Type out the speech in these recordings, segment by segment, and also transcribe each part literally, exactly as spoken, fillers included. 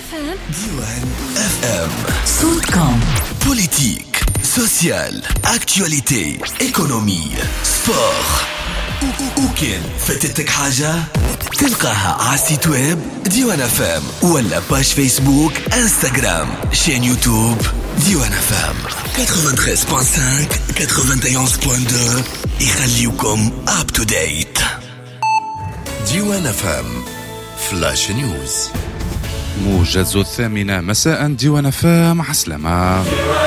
اف ام. ديوان اف ام. صوتكم. بوليتيك، سوسيال، اكتواليتي، ايكونومي، سبور. وكان فاتتك حاجة تلقاها على السيت ويب ديوان اف ام ولا باج فيسبوك انستغرام شين يوتيوب ديوان اف ام ثمانية وثمانين فاصلة خمسة واحد وثمانين فاصلة اثنين يخليكم اب تو ديت. ديوان اف ام فلاش نيوز. موجز الثامنة مساء ديوان اف ام. عسلامة.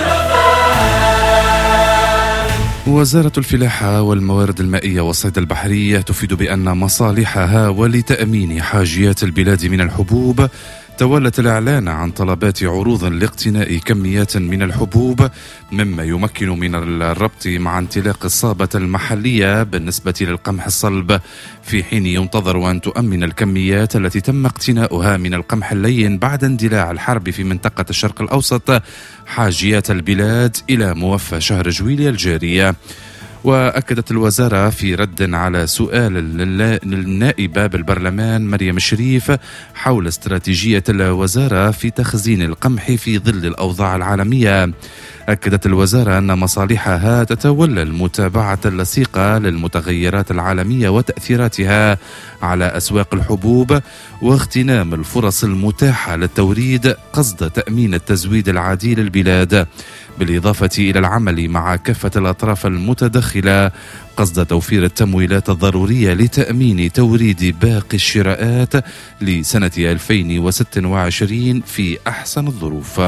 وزارة الفلاحة والموارد المائية والصيد البحري تفيد بأن مصالحها ولتأمين حاجيات البلاد من الحبوب تولت الإعلان عن طلبات عروض لاقتناء كميات من الحبوب، مما يمكن من الربط مع انطلاق الصابة المحلية بالنسبة للقمح الصلب، في حين ينتظر أن تؤمن الكميات التي تم اقتناؤها من القمح اللين بعد اندلاع الحرب في منطقة الشرق الأوسط حاجيات البلاد إلى موفى شهر جويلية الجارية. وأكدت الوزارة في رد على سؤال للنائبة بالبرلمان مريم شريف حول استراتيجية الوزارة في تخزين القمح في ظل الأوضاع العالمية. أكدت الوزارة أن مصالحها تتولى المتابعة اللصيقة للمتغيرات العالمية وتأثيراتها على أسواق الحبوب واغتنام الفرص المتاحة للتوريد قصد تأمين التزويد العادي للبلاد، بالإضافة إلى العمل مع كافة الأطراف المتدخلة قصد توفير التمويلات الضرورية لتأمين توريد باقي الشراءات لسنة ألفين وستة وعشرين في أحسن الظروف.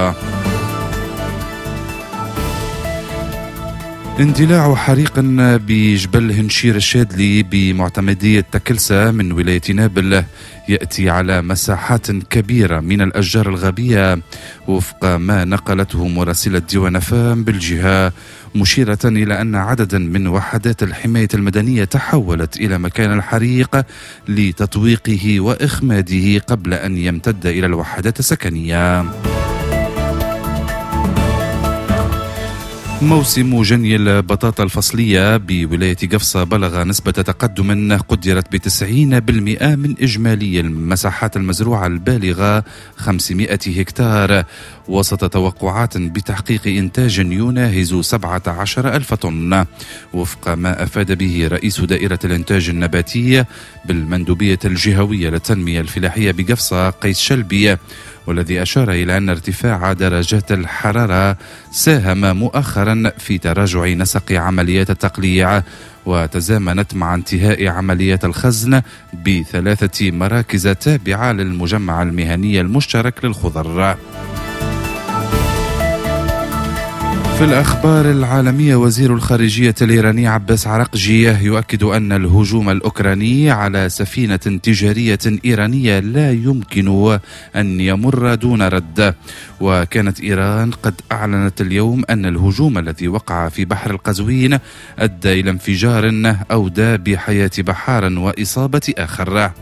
اندلاع حريق بجبل هنشير الشادلي بمعتمدية تكلسة من ولاية نابل يأتي على مساحات كبيرة من الأشجار الغابية وفق ما نقلته مراسلة ديوان اف ام بالجهة، مشيرة إلى أن عددا من وحدات الحماية المدنية تحولت إلى مكان الحريق لتطويقه وإخماده قبل أن يمتد إلى الوحدات السكنية. موسم جني البطاطا الفصلية بولاية قفصة بلغ نسبة تقدم قدرت بتسعين بالمئة من إجمالي المساحات المزروعة البالغة خمسمائة هكتار، وسط توقعات بتحقيق إنتاج يناهز سبعة عشر ألف طن، وفق ما أفاد به رئيس دائرة الإنتاج النباتي بالمندوبية الجهوية للتنمية الفلاحية بقفصة قيس شلبي، والذي أشار إلى أن ارتفاع درجات الحرارة ساهم مؤخرا في تراجع نسق عمليات التقليع، وتزامنت مع انتهاء عمليات الخزن بثلاثة مراكز تابعة للمجمع المهني المشترك للخضر. في الأخبار العالمية، وزير الخارجية الإيراني عباس عراقجي يؤكد أن الهجوم الأوكراني على سفينة تجارية إيرانية لا يمكن أن يمر دون رد. وكانت إيران قد أعلنت اليوم أن الهجوم الذي وقع في بحر القزوين أدى إلى انفجار أودى بحياة بحار وإصابة آخر.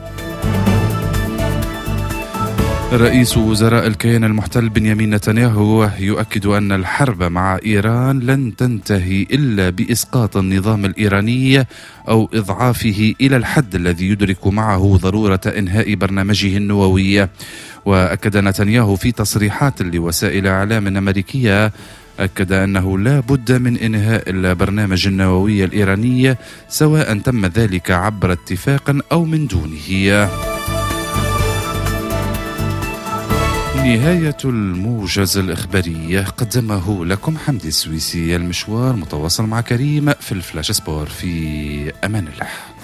رئيس وزراء الكيان المحتل بنيامين نتنياهو يؤكد أن الحرب مع إيران لن تنتهي إلا بإسقاط النظام الإيراني أو إضعافه إلى الحد الذي يدرك معه ضرورة إنهاء برنامجه النووي. وأكد نتنياهو في تصريحات لوسائل إعلام أمريكية أكد أنه لا بد من إنهاء البرنامج النووي الإيراني سواء تم ذلك عبر اتفاق أو من دونه. نهاية الموجز الإخباري قدمه لكم حمدي السويسي. المشوار متواصل مع كريم في الفلاش سبور. في أمان الله.